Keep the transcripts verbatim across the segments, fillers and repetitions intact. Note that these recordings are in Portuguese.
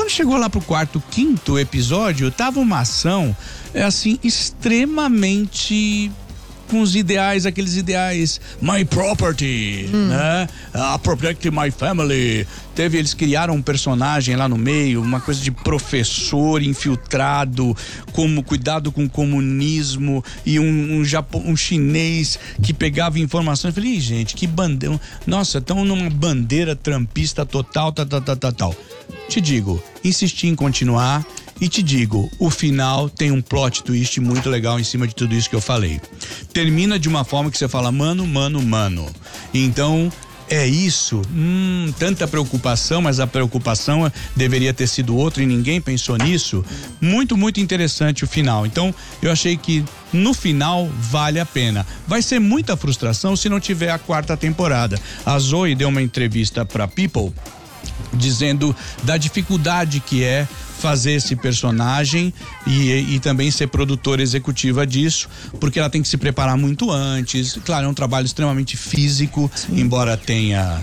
Quando chegou lá pro quarto, quinto episódio, tava uma ação, é assim, extremamente com os ideais, aqueles ideais, my property, hum. né? Uh, protect my family. Teve, eles criaram um personagem lá no meio, uma coisa de professor infiltrado, como cuidado com o comunismo, e um, um, Japão, um chinês que pegava informações. Eu falei, gente, que bandeira, nossa, estão numa bandeira trampista total, tal, tal, tal, tal, tal. Te digo, insisti em continuar. E te digo, o final tem um plot twist muito legal em cima de tudo isso que eu falei. Termina de uma forma que você fala, mano, mano, mano. Então, é isso. Hum, tanta preocupação, mas a preocupação deveria ter sido outra e ninguém pensou nisso. Muito, muito interessante o final. Então, eu achei que no final vale a pena. Vai ser muita frustração se não tiver a quarta temporada. A Zoe deu uma entrevista pra People dizendo da dificuldade que é fazer esse personagem e, e também ser produtora executiva disso, porque ela tem que se preparar muito antes. Claro, é um trabalho extremamente físico, sim, embora tenha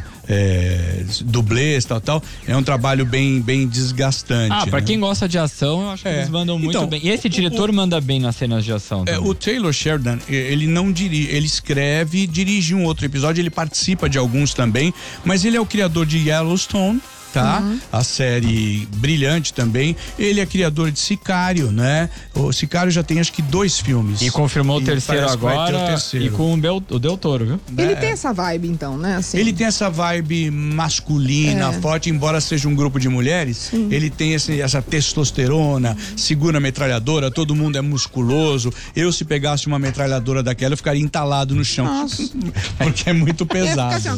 é, dublês, tal, tal. É um trabalho bem, bem desgastante. Ah, pra né? quem gosta de ação, eu acho que é. eles mandam muito então, bem. E esse diretor o, manda bem nas cenas de ação também. É, o Taylor Sheridan, ele não dirige, ele escreve, dirige um outro episódio, ele participa de alguns também, mas ele é o criador de Yellowstone, tá? Uhum. A série brilhante também. Ele é criador de Sicário, né? O Sicário já tem acho que dois filmes. E confirmou o terceiro agora. O terceiro. E com o, Bel, o Del Toro, viu? Ele é. tem essa vibe então, né? Assim. Ele tem essa vibe masculina, é. forte, embora seja um grupo de mulheres. Sim. Ele tem esse, essa testosterona, segura a metralhadora, todo mundo é musculoso. Eu, se pegasse uma metralhadora daquela, eu ficaria entalado no chão. Nossa. Porque é muito pesado. Assim,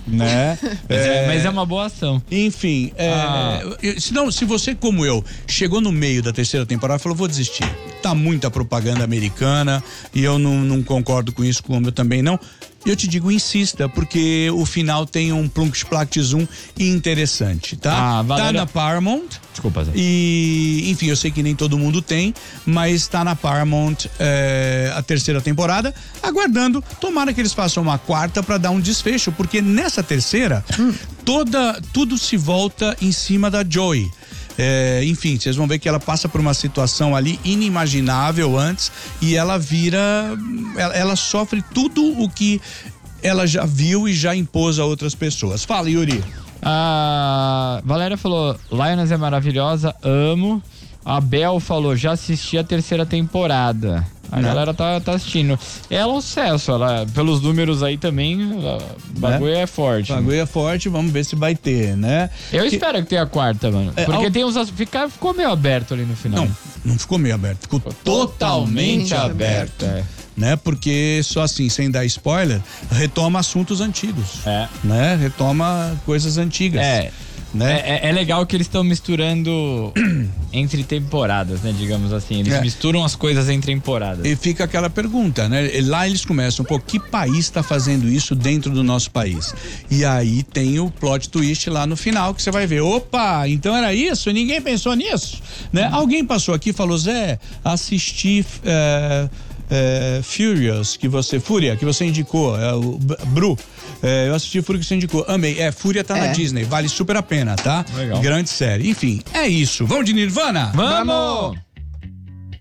né? Mas é, é, mas é uma boa ação. Enfim. Enfim, é, ah. se, não, se você, como eu, chegou no meio da terceira temporada e falou, vou desistir. Tá muita propaganda americana e eu não, não concordo com isso, como eu também não. Eu te digo, insista, porque o final tem um plunx-plax-zoom interessante, tá? Ah, Valéria... Tá na Paramount. Desculpa, Zé. E, enfim, eu sei que nem todo mundo tem, mas tá na Paramount é, a terceira temporada, aguardando. Tomara que eles façam uma quarta pra dar um desfecho, porque nessa terceira, hum. toda, tudo se volta em cima da Joey. É, enfim, vocês vão ver que ela passa por uma situação ali inimaginável antes e ela vira, ela, ela sofre tudo o que ela já viu e já impôs a outras pessoas. Fala, Yuri. A Valéria falou, Lioness é maravilhosa, amo. A Bel falou, já assisti a terceira temporada. A Não. galera tá, tá assistindo. Ela é um sucesso, ela, pelos números aí também, o bagulho é, é forte. O bagulho é forte, vamos ver se vai ter, né? Eu que... espero que tenha a quarta, mano. É, porque ao... tem uns. Fica, ficou meio aberto ali no final. Não, não ficou meio aberto, ficou, ficou totalmente, totalmente aberto. aberto. É. Né? Porque só assim, sem dar spoiler, retoma assuntos antigos. É. Né? Retoma coisas antigas. É. Né? É, é legal que eles estão misturando entre temporadas, né? Digamos assim. Eles é. misturam as coisas entre temporadas. E fica aquela pergunta, né? Lá eles começam, pô, que país está fazendo isso dentro do nosso país? E aí tem o plot twist lá no final que você vai ver. Opa, então era isso? Ninguém pensou nisso? Né? Hum. Alguém passou aqui e falou, Zé, assisti. É... É, Furious, que você, Fúria, que você indicou, é, o Bru, é, eu assisti Fúria que você indicou, amei, é, Fúria tá é. na Disney, vale super a pena, tá? Legal. Grande série, enfim, é isso, vamos de Nirvana? Vamos!